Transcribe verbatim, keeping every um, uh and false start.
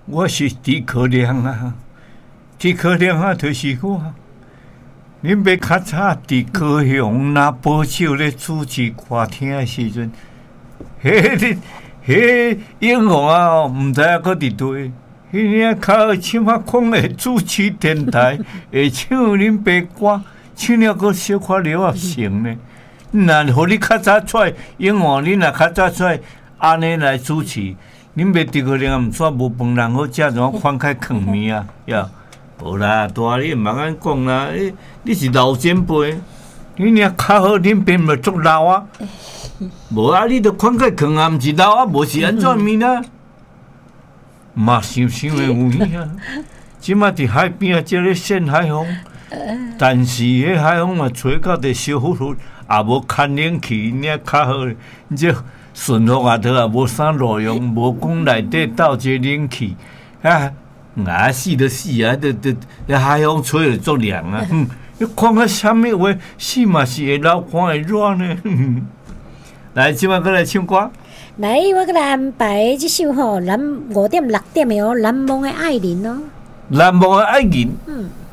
我是狄可亮啊，狄可亮啊，就是我。恁要较早伫高雄拿保守咧主持歌厅的时阵，迄迄英皇啊，毋知影搁伫对。迄领较起码讲会主持电台，会唱恁爸歌，唱了搁小可了啊成呢。若互你较早出来，英皇你若较早出来，安尼来主持，恁爸狄可亮毋煞无饭人好食，怎款开炕面啊？呀，无啦，大你毋茫安讲啦，你你是老前辈，你领较好，恁爸咪足老啊。无啊，你著款开炕啊，毋是老啊，无是安怎面啊？嘛想想的有影啊！即马伫海边啊，即个现海风，但是迄海风嘛吹到伫小虎虎，也无牵冷气，你较好咧。即顺风外头也无啥路用，无讲内底斗一个冷气，啊，啊死就死啊！得得，咧海风吹就足凉啊！嗯，你看个啥物话，死嘛是会流汗会热呢。来，即马过来唱歌。 来，我给来安排这首吼，南五点六点的哦，《难忘的爱人》哦。 难忘的爱人。 嗯。